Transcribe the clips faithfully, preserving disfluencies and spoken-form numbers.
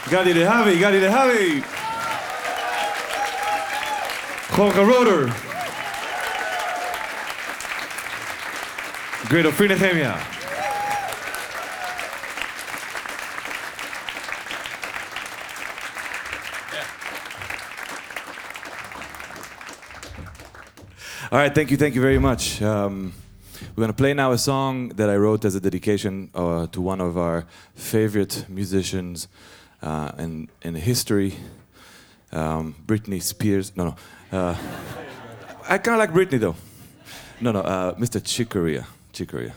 Gadi de Javi, Gadi de Javi. Jorge Roder. Great Frida Gemia. All right, thank you, thank you very much. Um, we're gonna play now a song that I wrote as a dedication uh, to one of our favorite musicians uh, in, in history, um, Britney Spears. No, no. Uh, I kind of like Britney though. No, no, uh, Mister Chick Corea. Chick Corea.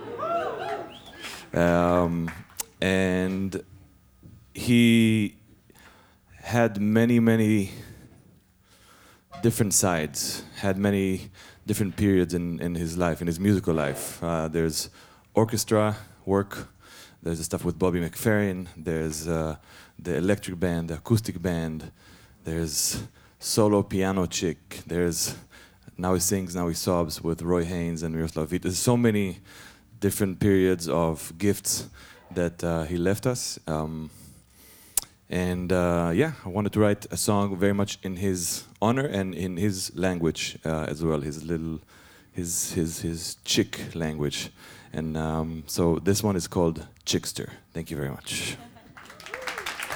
Um, and he had many, many different sides, had many different periods in, in his life, in his musical life. Uh, there's orchestra work, there's the stuff with Bobby McFerrin, there's uh, the electric band, the acoustic band, there's solo piano chick, there's Now He Sings, Now He Sobs with Roy Haynes and Miroslav Vit. There's so many different periods of gifts that uh, he left us. Um, And uh, yeah, I wanted to write a song very much in his honor and in his language uh, as well, his little, his his his Chick language. And um, so this one is called Chickster. Thank you very much.